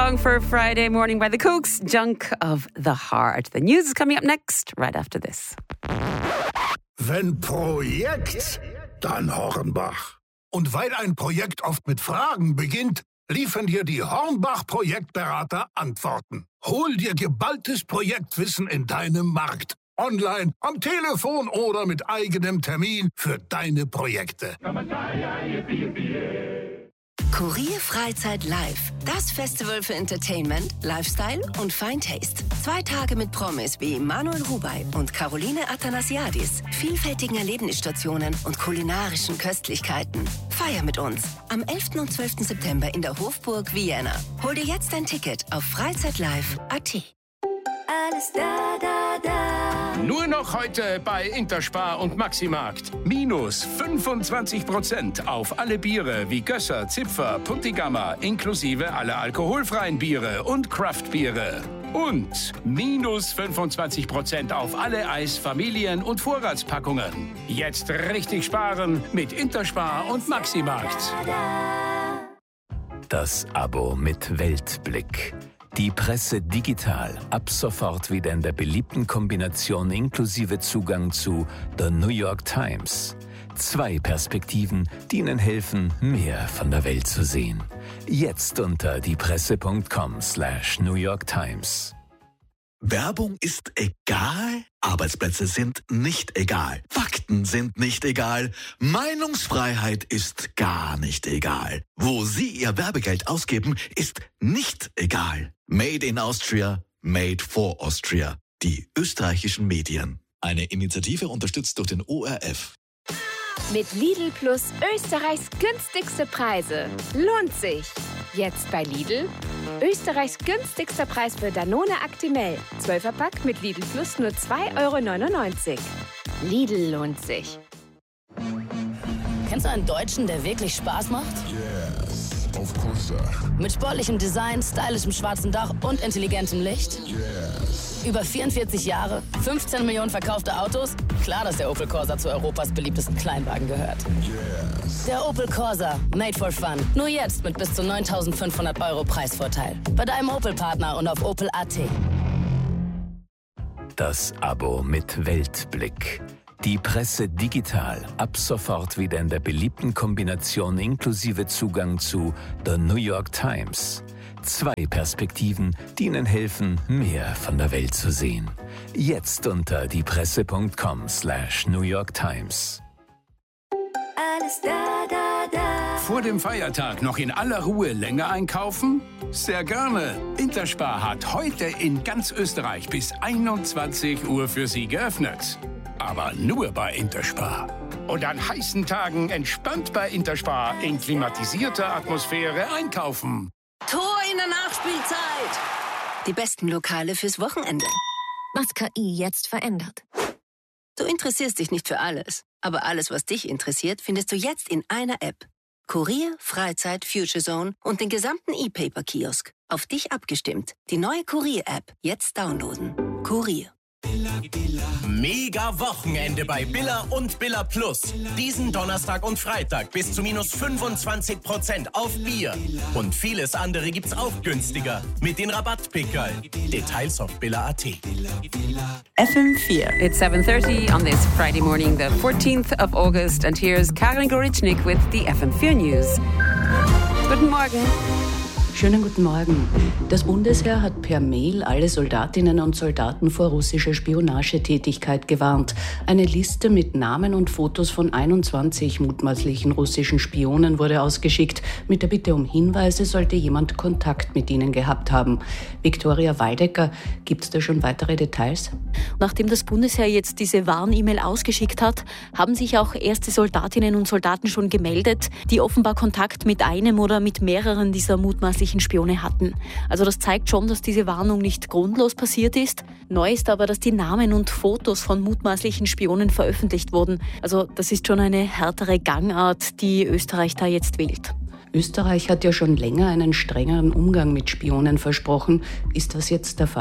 song for Friday morning by the Kooks, Junk of the Heart. The news is coming up next, right after this. Wenn Projekt, dann Hornbach. Und weil ein Projekt oft mit Fragen beginnt, liefern dir die Hornbach-Projektberater Antworten. Hol dir geballtes Projektwissen in deinem Markt. Online, am Telefon oder mit eigenem Termin für deine Projekte. Kurier Freizeit Live. Das Festival für Entertainment, Lifestyle und Fine Taste. 2 Tage mit Promis wie Manuel Rubey und Caroline Athanasiadis, vielfältigen Erlebnisstationen und kulinarischen Köstlichkeiten. Feier mit uns am 11. und 12. September in der Hofburg Vienna. Hol dir jetzt ein Ticket auf freizeitlive.at. Alles da, da, da. Nur noch heute bei Interspar und Maximarkt. Minus 25% auf alle Biere wie Gösser, Zipfer, Puntigammer, inklusive aller alkoholfreien Biere und Craftbiere. Und minus 25% auf alle Eis-, Familien- und Vorratspackungen. Jetzt richtig sparen mit Interspar und Maximarkt. Das Abo mit Weltblick. Die Presse digital, ab sofort wieder in der beliebten Kombination inklusive Zugang zu The New York Times. 2 Perspektiven, die Ihnen helfen, mehr von der Welt zu sehen. Jetzt unter diepresse.com/New York Times. Werbung ist egal, Arbeitsplätze sind nicht egal, Fakten sind nicht egal, Meinungsfreiheit ist gar nicht egal. Wo Sie Ihr Werbegeld ausgeben, ist nicht egal. Made in Austria, made for Austria. Die österreichischen Medien. Eine Initiative unterstützt durch den ORF. Mit Lidl Plus Österreichs günstigste Preise. Lohnt sich. Jetzt bei Lidl. Österreichs günstigster Preis für Danone Actimel. 12er-Pack mit Lidl Plus nur 2,99 €. Lidl lohnt sich. Kennst du einen Deutschen, der wirklich Spaß macht? Yes, of course, sir. Mit sportlichem Design, stylischem schwarzen Dach und intelligentem Licht? Yes. Über 44 Jahre, 15 Millionen verkaufte Autos? Klar, dass der Opel Corsa zu Europas beliebtesten Kleinwagen gehört. Yes. Der Opel Corsa, made for fun. Nur jetzt mit bis zu 9.500 € Preisvorteil. Bei deinem Opel-Partner und auf opel.at. Das Abo mit Weltblick. Die Presse digital, ab sofort wieder in der beliebten Kombination inklusive Zugang zu The New York Times. 2 Perspektiven, die Ihnen helfen, mehr von der Welt zu sehen. Jetzt unter diepresse.com/New York Times. Alles da, da, da. Vor dem Feiertag noch in aller Ruhe länger einkaufen? Sehr gerne. Interspar hat heute in ganz Österreich bis 21 Uhr für Sie geöffnet. Aber nur bei Interspar. Und an heißen Tagen entspannt bei Interspar in klimatisierter Atmosphäre einkaufen. Tor in der Nachspielzeit. Die besten Lokale fürs Wochenende. Was KI jetzt verändert. Du interessierst dich nicht für alles, aber alles, was dich interessiert, findest du jetzt in einer App. Kurier, Freizeit, Future Zone und den gesamten E-Paper-Kiosk. Auf dich abgestimmt. Die neue Kurier-App. Jetzt downloaden. Kurier. Mega Wochenende bei Billa und Billa Plus. Diesen Donnerstag und Freitag bis zu minus 25% auf Bier. Und vieles andere gibt's auch günstiger mit den Rabattpickerl. Details auf billa.at. FM4. It's 7:30 on this Friday morning, the 14th of August. And here's Karin Gorichnik with the FM4 News. Guten Morgen. Schönen guten Morgen. Das Bundesheer hat per Mail alle Soldatinnen und Soldaten vor russischer Spionagetätigkeit gewarnt. Eine Liste mit Namen und Fotos von 21 mutmaßlichen russischen Spionen wurde ausgeschickt. Mit der Bitte um Hinweise, sollte jemand Kontakt mit ihnen gehabt haben. Viktoria Waldecker, gibt es da schon weitere Details? Nachdem das Bundesheer jetzt diese Warn-E-Mail ausgeschickt hat, haben sich auch erste Soldatinnen und Soldaten schon gemeldet, die offenbar Kontakt mit einem oder mit mehreren dieser mutmaßlichen Spione hatten. Also das zeigt schon, dass diese Warnung nicht grundlos passiert ist. Neu ist aber, dass die Namen und Fotos von mutmaßlichen Spionen veröffentlicht wurden. Also das ist schon eine härtere Gangart, die Österreich da jetzt wählt. Österreich hat ja schon länger einen strengeren Umgang mit Spionen versprochen. Ist das jetzt der Fall?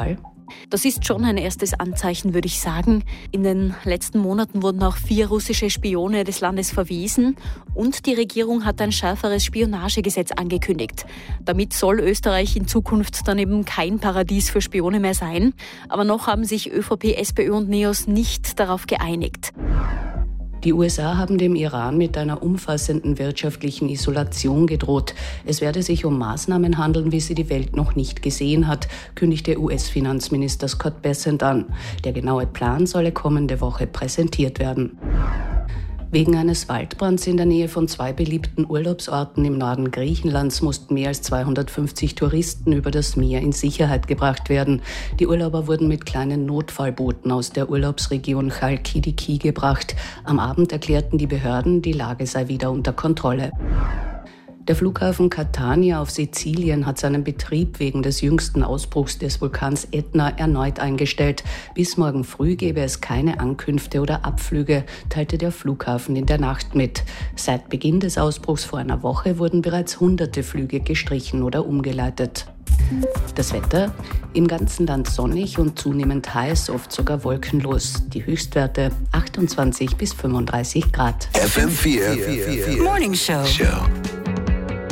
Das ist schon ein erstes Anzeichen, würde ich sagen. In den letzten Monaten wurden auch 4 russische Spione des Landes verwiesen und die Regierung hat ein schärferes Spionagegesetz angekündigt. Damit soll Österreich in Zukunft dann eben kein Paradies für Spione mehr sein. Aber noch haben sich ÖVP, SPÖ und NEOS nicht darauf geeinigt. Die USA haben dem Iran mit einer umfassenden wirtschaftlichen Isolation gedroht. Es werde sich um Maßnahmen handeln, wie sie die Welt noch nicht gesehen hat, kündigte US-Finanzminister Scott Bessent an. Der genaue Plan solle kommende Woche präsentiert werden. Wegen eines Waldbrands in der Nähe von 2 beliebten Urlaubsorten im Norden Griechenlands mussten mehr als 250 Touristen über das Meer in Sicherheit gebracht werden. Die Urlauber wurden mit kleinen Notfallbooten aus der Urlaubsregion Chalkidiki gebracht. Am Abend erklärten die Behörden, die Lage sei wieder unter Kontrolle. Der Flughafen Catania auf Sizilien hat seinen Betrieb wegen des jüngsten Ausbruchs des Vulkans Ätna erneut eingestellt. Bis morgen früh gebe es keine Ankünfte oder Abflüge, teilte der Flughafen in der Nacht mit. Seit Beginn des Ausbruchs vor einer Woche wurden bereits hunderte Flüge gestrichen oder umgeleitet. Das Wetter: im ganzen Land sonnig und zunehmend heiß, oft sogar wolkenlos. Die Höchstwerte 28 bis 35 Grad. FM4 Morning Show.